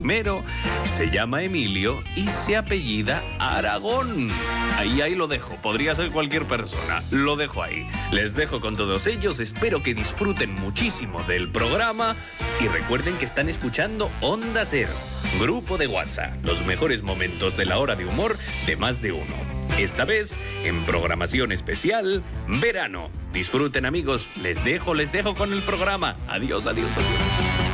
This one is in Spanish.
Primero, se llama Emilio y se apellida Aragón. Ahí lo dejo. Podría ser cualquier persona. Lo dejo ahí. Les dejo con todos ellos. Espero que disfruten muchísimo del programa. Y recuerden que están escuchando Onda Cero, grupo de WhatsApp. Los mejores momentos de la hora de humor de más de uno. Esta vez, en programación especial, verano. Disfruten, amigos. Les dejo con el programa. Adiós, adiós, adiós.